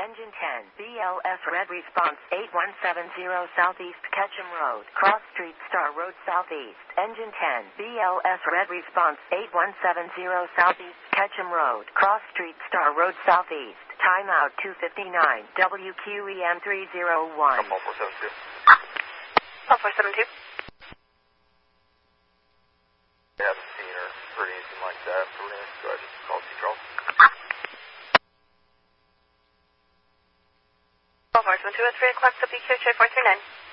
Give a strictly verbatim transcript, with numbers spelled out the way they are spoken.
Engine ten, B L S Red Response eight one seven zero Southeast Ketchum Road, Cross Street, Star Road Southeast. Engine ten, B L S Red Response eight one seven zero Southeast Ketchum Road, Cross Street, Star Road Southeast. Timeout two fifty-nine, W Q E M three oh one. one four seven two. one four seven two. I haven't seen her or anything like that, so we're going to go ahead and call control. one four seven two at three o'clock, W Q H four three nine.